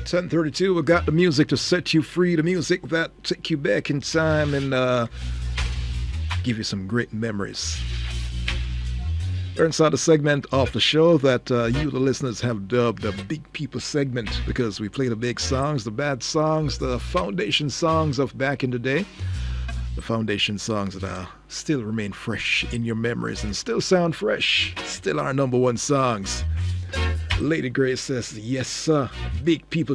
10:32. We got the music to set you free, the music that take you back in time and give you some great memories. We're inside the segment of the show that you, the listeners, have dubbed the Big People segment because we play the big songs, the bad songs, the foundation songs of back in the day. The foundation songs that still remain fresh in your memories and still sound fresh. Still our number one songs. Lady Grace says, yes, sir. Big People